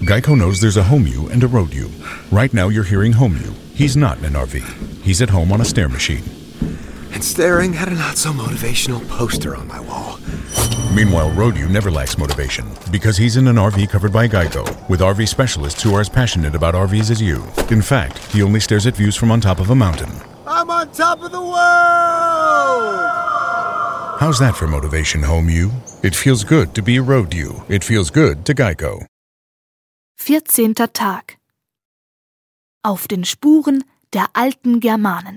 Geico knows there's a home you and a road you. Right now you're hearing home you. He's not in an RV. He's at home on a stair machine. And staring at a not-so-motivational poster on my wall. Meanwhile, road you never lacks motivation because he's in an RV covered by Geico with RV specialists who are as passionate about RVs as you. In fact, he only stares at views from on top of a mountain. I'm on top of the world! How's that for motivation, home you? It feels good to be a road you. It feels good to Geico. 14. Tag. Auf den Spuren der alten Germanen.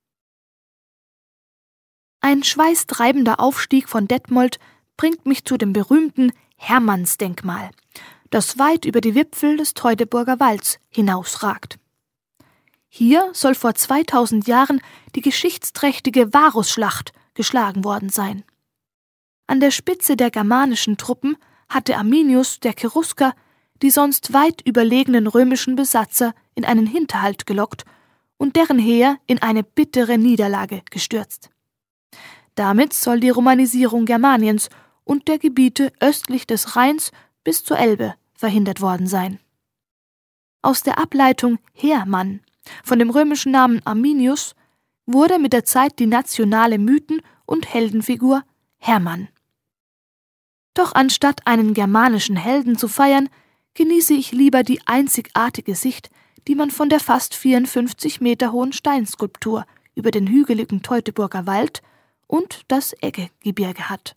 Ein schweißtreibender Aufstieg von Detmold bringt mich zu dem berühmten Hermannsdenkmal, das weit über die Wipfel des Teutoburger Walds hinausragt. Hier soll vor 2000 Jahren die geschichtsträchtige Varusschlacht geschlagen worden sein. An der Spitze der germanischen Truppen hatte Arminius der Cherusker die sonst weit überlegenen römischen Besatzer in einen Hinterhalt gelockt und deren Heer in eine bittere Niederlage gestürzt. Damit soll die Romanisierung Germaniens und der Gebiete östlich des Rheins bis zur Elbe verhindert worden sein. Aus der Ableitung Hermann von dem römischen Namen Arminius wurde mit der Zeit die nationale Mythen- und Heldenfigur Hermann. Doch anstatt einen germanischen Helden zu feiern, genieße ich lieber die einzigartige Sicht, die man von der fast 54 Meter hohen Steinskulptur über den hügeligen Teutoburger Wald und das Eggegebirge hat.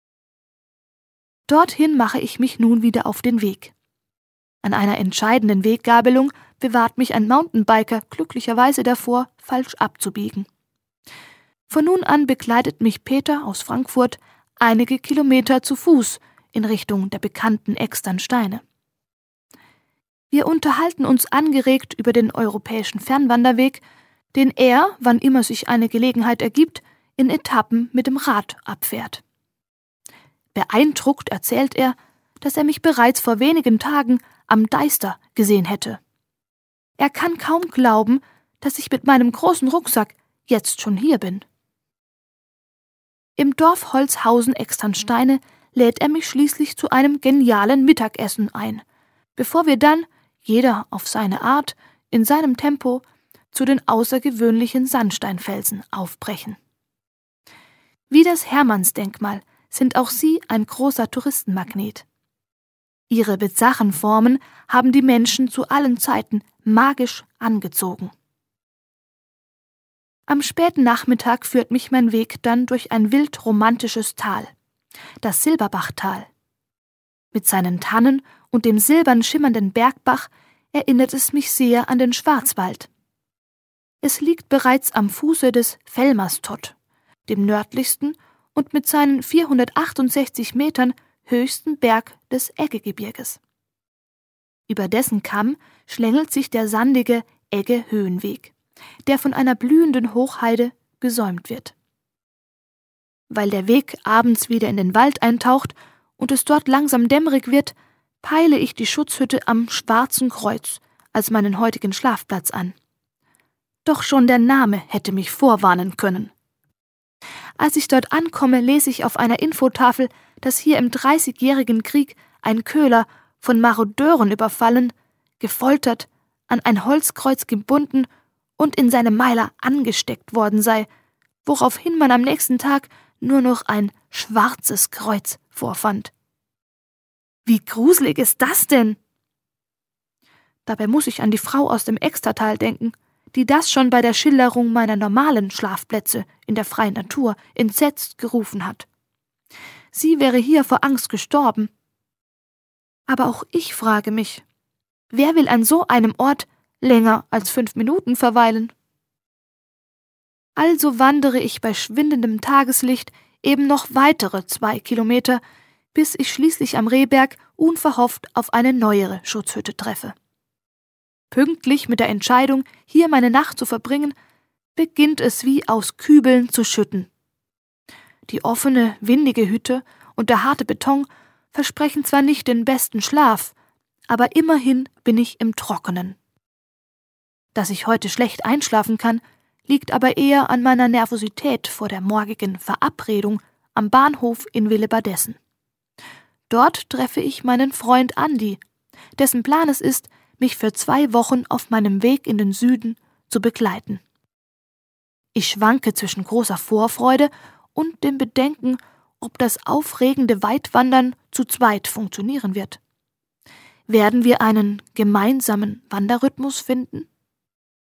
Dorthin mache ich mich nun wieder auf den Weg. An einer entscheidenden Weggabelung bewahrt mich ein Mountainbiker glücklicherweise davor, falsch abzubiegen. Von nun an begleitet mich Peter aus Frankfurt einige Kilometer zu Fuß in Richtung der bekannten Externsteine. Wir unterhalten uns angeregt über den europäischen Fernwanderweg, den er, wann immer sich eine Gelegenheit ergibt, in Etappen mit dem Rad abfährt. Beeindruckt erzählt er, dass er mich bereits vor wenigen Tagen am Deister gesehen hätte. Er kann kaum glauben, dass ich mit meinem großen Rucksack jetzt schon hier bin. Im Dorf Holzhausen-Externsteine lädt er mich schließlich zu einem genialen Mittagessen ein, bevor wir dann, jeder auf seine Art, in seinem Tempo, zu den außergewöhnlichen Sandsteinfelsen aufbrechen. Wie das Hermannsdenkmal sind auch sie ein großer Touristenmagnet. Ihre bizarren Formen haben die Menschen zu allen Zeiten magisch angezogen. Am späten Nachmittag führt mich mein Weg dann durch ein wild romantisches Tal, das Silberbachtal. Mit seinen Tannen und dem silbern schimmernden Bergbach erinnert es mich sehr an den Schwarzwald. Es liegt bereits am Fuße des Fellmastott, dem nördlichsten und mit seinen 468 Metern höchsten Berg des Eggegebirges. Über dessen Kamm schlängelt sich der sandige Egge-Höhenweg, der von einer blühenden Hochheide gesäumt wird. Weil der Weg abends wieder in den Wald eintaucht und es dort langsam dämmerig wird, peile ich die Schutzhütte am Schwarzen Kreuz als meinen heutigen Schlafplatz an. Doch schon der Name hätte mich vorwarnen können. Als ich dort ankomme, lese ich auf einer Infotafel, dass hier im 30-jährigen Krieg ein Köhler von Marodeuren überfallen, gefoltert, an ein Holzkreuz gebunden und in seinem Meiler angesteckt worden sei, woraufhin man am nächsten Tag nur noch ein schwarzes Kreuz vorfand. Wie gruselig ist das denn? Dabei muss ich an die Frau aus dem Extertal denken, die das schon bei der Schilderung meiner normalen Schlafplätze in der freien Natur entsetzt gerufen hat. Sie wäre hier vor Angst gestorben. Aber auch ich frage mich, wer will an so einem Ort länger als 5 Minuten verweilen? Also wandere ich bei schwindendem Tageslicht eben noch weitere 2 Kilometer, bis ich schließlich am Rehberg unverhofft auf eine neuere Schutzhütte treffe. Pünktlich mit der Entscheidung, hier meine Nacht zu verbringen, beginnt es wie aus Kübeln zu schütten. Die offene, windige Hütte und der harte Beton versprechen zwar nicht den besten Schlaf, aber immerhin bin ich im Trockenen. Dass ich heute schlecht einschlafen kann, liegt aber eher an meiner Nervosität vor der morgigen Verabredung am Bahnhof in Willebadessen. Dort treffe ich meinen Freund Andi, dessen Plan es ist, mich für 2 Wochen auf meinem Weg in den Süden zu begleiten. Ich schwanke zwischen großer Vorfreude und dem Bedenken, ob das aufregende Weitwandern zu zweit funktionieren wird. Werden wir einen gemeinsamen Wanderrhythmus finden?